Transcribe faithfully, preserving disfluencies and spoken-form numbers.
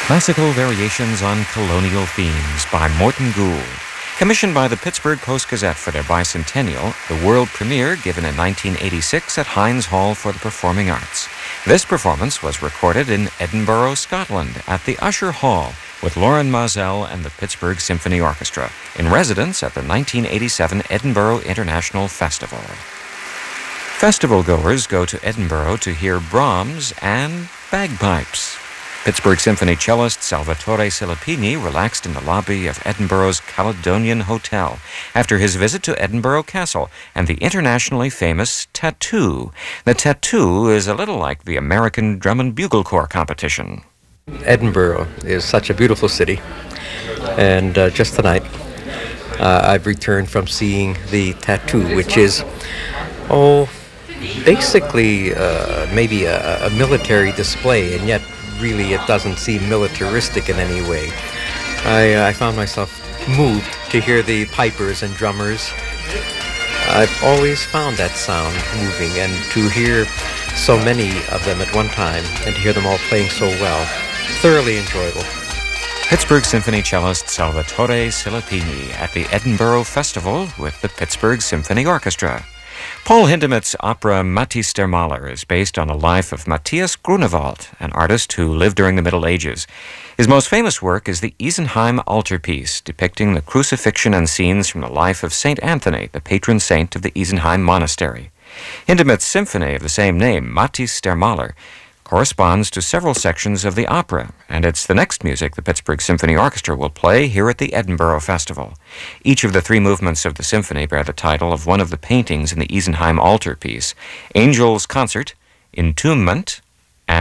Classical Variations on Colonial Themes by Morton Gould. Commissioned by the Pittsburgh Post-Gazette for their bicentennial, the world premiere given in nineteen eighty-six at Heinz Hall for the Performing Arts. This performance was recorded in Edinburgh, Scotland at the Usher Hall with Lauren Mazel and the Pittsburgh Symphony Orchestra, in residence at the nineteen eighty-seven Edinburgh International Festival. Festival goers go to Edinburgh to hear Brahms and bagpipes. Pittsburgh Symphony cellist Salvatore Silapini relaxed in the lobby of Edinburgh's Caledonian Hotel after his visit to Edinburgh Castle and the internationally famous Tattoo. The Tattoo is a little like the American Drum and Bugle Corps competition. Edinburgh is such a beautiful city, and uh, just tonight uh, I've returned from seeing the Tattoo, which is, oh, basically uh, maybe a, a military display, and yet really it doesn't seem militaristic in any way. I, I found myself moved to hear the pipers and drummers. I've always found that sound moving, and to hear so many of them at one time and to hear them all playing so well, thoroughly enjoyable. Pittsburgh Symphony cellist Salvatore Silapini at the Edinburgh Festival with the Pittsburgh Symphony Orchestra. Paul Hindemith's opera Matthias der Maler is based on the life of Matthias Grunewald, an artist who lived during the Middle Ages. His most famous work is the Isenheim altarpiece, depicting the crucifixion and scenes from the life of Saint Anthony, the patron saint of the Isenheim Monastery. Hindemith's symphony of the same name, Matthias der Maler, corresponds to several sections of the opera, and it's the next music the Pittsburgh Symphony Orchestra will play here at the Edinburgh Festival. Each of the three movements of the symphony bear the title of one of the paintings in the Isenheim altarpiece: Angel's Concert, Entombment,